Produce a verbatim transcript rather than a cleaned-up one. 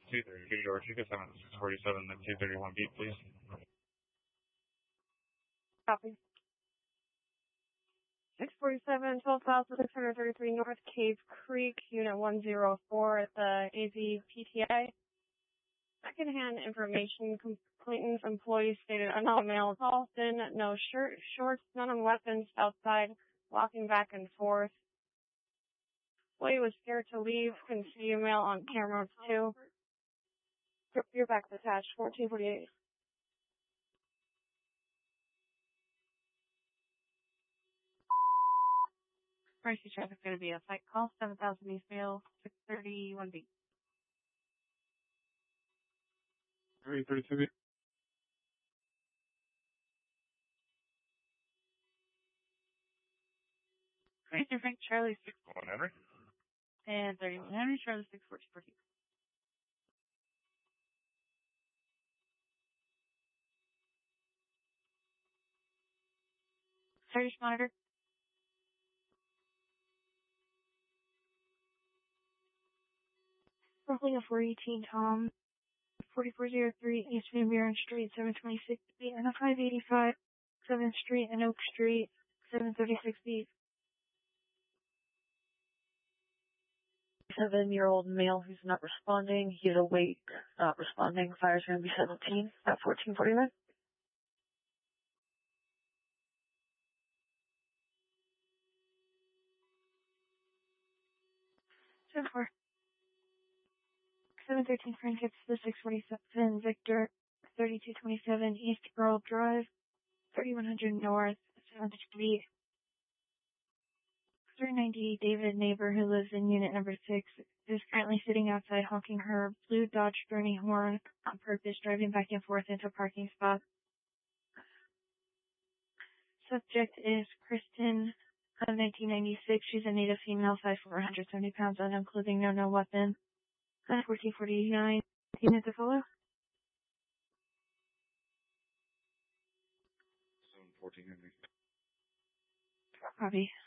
two thirty or two seven six forty-seven, then two thirty-one beat, please. Copy. six forty-seven, twelve thousand six hundred thirty-three North Cave Creek, Unit one oh four at the A Z P T I. Secondhand information, complainant's employee stated unknown male, tall, thin, no shirt, shorts, none on weapons, outside, walking back and forth. Employee was scared to leave, couldn't see a male on camera too. You're back detached, fourteen forty-eight. Pricey traffic's going to be a fight call, seven thousand East Mail, six thirty-one B. three thirty-two B. Crazy Frank Charlie six One Henry. and thirty-one Henry Charlie six forty forty. Search monitor. Roughly a four eighteen Tom, forty-four oh three East Van Buren Street, seven twenty-six B, and a five eighty-five seventh Street and Oak Street, seven thirty-six B. Seven-year-old male who's not responding. He's awake, not responding. Fire's going to be seventeen at fourteen forty-nine. ten four. seven thirteen Frank hits the six forty-seven Victor, thirty-two twenty-seven East Earl Drive, thirty-one hundred North, seventh Street. three ninety David, neighbor who lives in unit number six, is currently sitting outside honking her blue Dodge burning horn on purpose, driving back and forth into a parking spot. Subject is Kristen, of nineteen ninety-six. She's a native female, size four hundred seventy pounds, unknown clothing, no, no weapon. fourteen forty-nine. Unit to follow? seven fourteen Henry. Copy.